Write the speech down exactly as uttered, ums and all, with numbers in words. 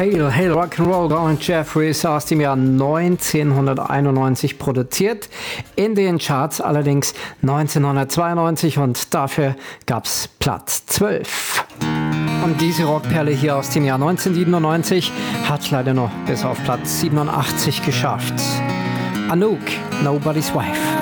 Hail, Hail Rock'n'Roll, Colin Jeffries aus dem Jahr neunzehnhunderteinundneunzig produziert, in den Charts allerdings neunzehnhundertzweiundneunzig und dafür gab's Platz zwölf. Und diese Rockperle hier aus dem Jahr neunzehnhundertsiebenundneunzig hat leider noch bis auf Platz siebenundachtzig geschafft. Anouk, Nobody's Wife.